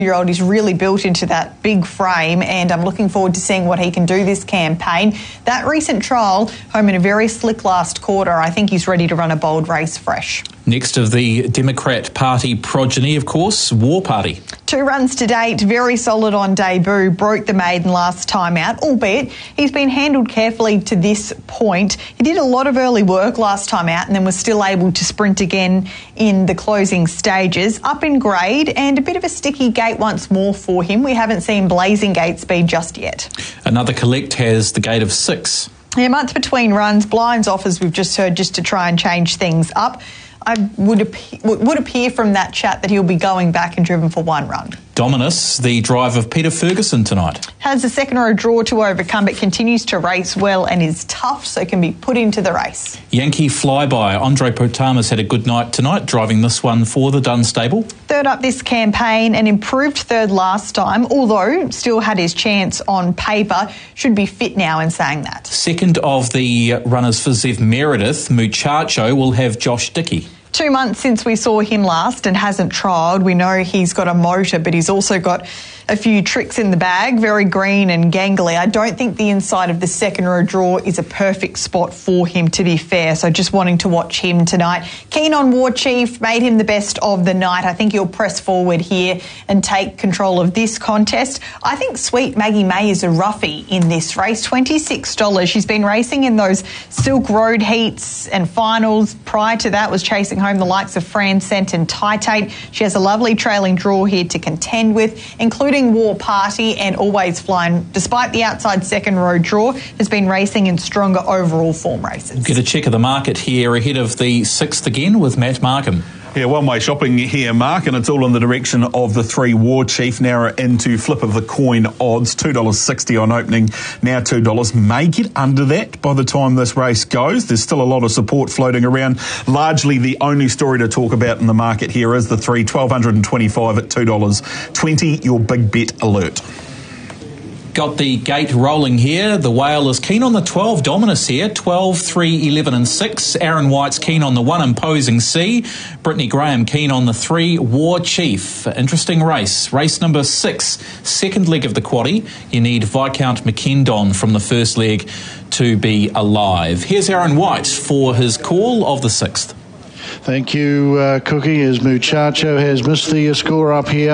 Year-old is really built into that big frame, and I'm looking forward to seeing what he can do this campaign. That recent trial, home in a very slick last quarter, I think he's ready to run a bold race fresh. Next of the Democrat Party progeny, of course, War Party. 2 runs to date, very solid on debut, broke the maiden last time out, albeit he's been handled carefully to this point. He did a lot of early work last time out and then was still able to sprint again in the closing stages. Up in grade and a bit of a sticky gate once more for him. We haven't seen blazing gate speed just yet. Another collect has the gate of 6. Yeah, months between runs, blinds offers we've just heard just to try and change things up. I would appear from that chat that he'll be going back and driven for 1 run. Dominus, the drive of Peter Ferguson tonight. Has a second row draw to overcome, but continues to race well and is tough, so can be put into the race. Yankee Flyby, Andre Potamas had a good night tonight, driving this one for the Dunn stable. Third up this campaign, an improved third last time, although still had his chance on paper. Should be fit now in saying that. Second of the runners for Zev Meredith, Muchacho, will have Josh Dickey. 2 months since we saw him last and hasn't trialled. We know he's got a motor, but he's also got a few tricks in the bag, very green and gangly. I don't think the inside of the second row draw is a perfect spot for him, to be fair, so just wanting to watch him tonight. Keen on War Chief, made him the best of the night. I think he'll press forward here and take control of this contest. I think Sweet Maggie May is a roughie in this race, $26. She's been racing in those Silk Road heats and finals. Prior to that was chasing home the likes of Fran Cent and Titate. She has a lovely trailing draw here to contend with, including War Party and Always Flying. Despite the outside second row draw, has been racing in stronger overall form races. We'll get a check of the market here ahead of the 6th again with Matt Markham. Yeah, one-way shopping here, Mark, and it's all in the direction of the 3 War Chief. Now into flip of the coin odds, $2.60 on opening, now $2. May get under that by the time this race goes. There's still a lot of support floating around. Largely the only story to talk about in the market here is the 3, $1,225 at $2.20. Your big bet alert. Got the gate rolling here. The Whale is keen on the 12 Dominus here. 12, 3, 11 and 6. Aaron White's keen on the 1 Imposing C. Brittany Graham keen on the 3 War Chief. Interesting race. Race number 6. Second leg of the quaddie. You need Viscount McKendon from the first leg to be alive. Here's Aaron White for his call of the 6th. Thank you, Cookie, as Muchacho has missed the score up here.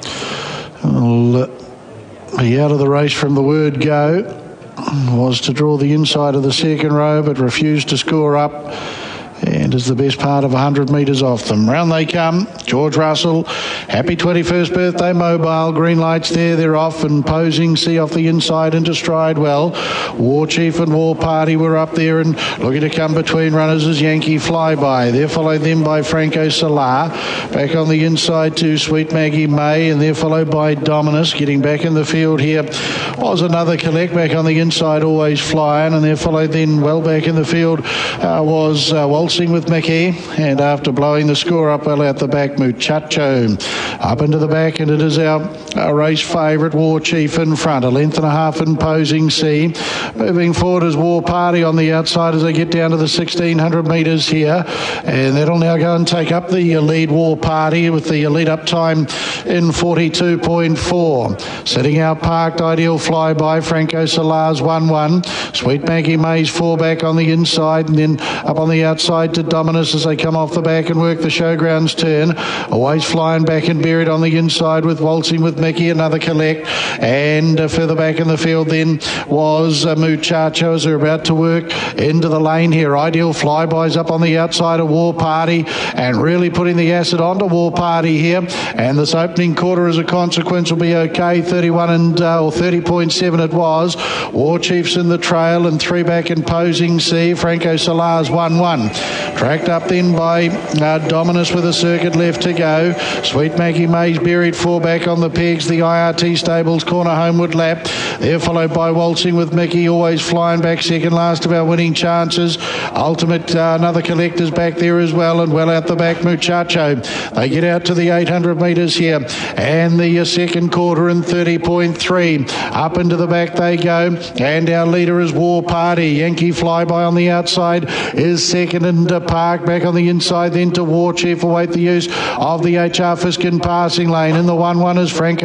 Be out of the race from the word go. Was to draw the inside of the second row, but refused to score up, and is the best part of 100 metres off them. Round they come. George Russell, happy 21st birthday mobile. Green lights there, they're off. Imposing C off the inside into stride well. War Chief and War Party were up there, and looking to come between runners is Yankee Flyby. They're followed then by Franco Solar. Back on the inside to Sweet Maggie May, and they're followed by Dominus. Getting back in the field here was another collect. Back on the inside, Always Flying, and they're followed then well back in the field was Waltzing with Mickey, and after blowing the score up well out the back, Muchacho up into the back, and it is our race favourite War Chief in front. A length and a half Imposing C. Moving forward is War Party on the outside as they get down to the 1,600 metres here, and that'll now go and take up the lead. War Party with the lead up time in 42.4. Sitting out parked Ideal Flyby. Franco Solar's 1-1. Sweet Maggie May's 4 back on the inside, and then up on the outside to Dominus as they come off the back and work the showgrounds turn. Always Flying back and buried on the inside with Waltzing with Mickey, another collect, and further back in the field then was Muchacho as they're about to work into the lane here. Ideal Flyby's up on the outside of War Party and really putting the acid onto War Party here, and this opening quarter as a consequence will be okay. 31 and or 30.7 it was. War Chief's in the trail, and 3 back Imposing C. Franco Solar's 1-1. Tracked up then by Dominus with a circuit left to go. Sweet Maggie May's buried 4 back on the pegs. The IRT Stables corner homeward lap. They're followed by Waltzing with Mickey. Always Flying back second last of our winning chances. Ultimate another collector's back there as well, and well out the back Muchacho. They get out to the 800 metres here, and the second quarter in 30.3. Up into the back they go, and our leader is War Party. Yankee Flyby on the outside is second, and Diamond Park back on the inside, then to War Chief. Await the use of the HR Fiskin passing lane. In the 1-1 is Franco